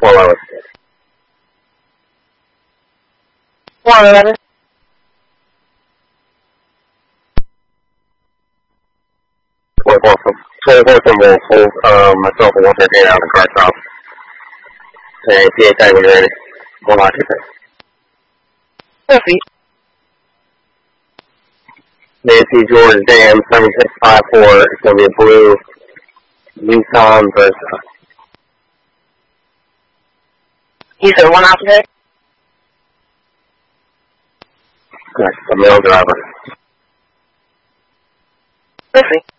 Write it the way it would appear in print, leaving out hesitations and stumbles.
4 hours. 111. From 24 from Wolfville, myself and 138 out in the car shop. And PHI when you're ready. One occupant. Perfect. Nancy George Dam 7654. It's going to be a blue Nissan Versa. You said one occupant? Correct. A male driver. Perfect.